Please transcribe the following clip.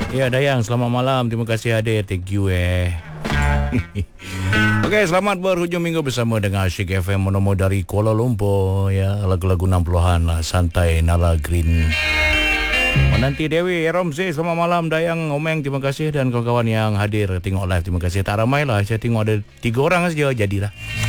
Ya Dayang, selamat malam. Terima kasih hadir. Thank you Okey, selamat berhujung minggu bersama dengan Asyik FM Monomo dari Kuala Lumpur. Ya, lagu-lagu 60-an lah, santai Nala Green. Menanti Dewi, Romzi, selamat malam. Dayang, Omeng, terima kasih. Dan kawan-kawan yang hadir tengok live, terima kasih. Tak ramai lah, saya tengok ada 3 orang saja, jadilah.